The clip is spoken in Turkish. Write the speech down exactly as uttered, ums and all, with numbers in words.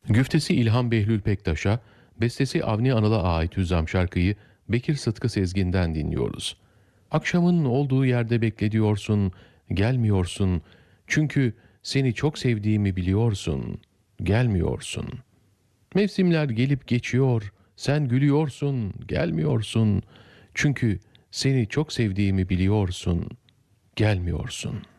Güftesi İlhan Behlül Pektaş'a, bestesi Avni Anıl'a ait Hüzzam şarkıyı Bekir Sıtkı Sezgin'den dinliyoruz. Akşamın olduğu yerde beklediyorsun, gelmiyorsun. Çünkü seni çok sevdiğimi biliyorsun, gelmiyorsun. Mevsimler gelip geçiyor, sen gülüyorsun, gelmiyorsun. Çünkü seni çok sevdiğimi biliyorsun, gelmiyorsun.''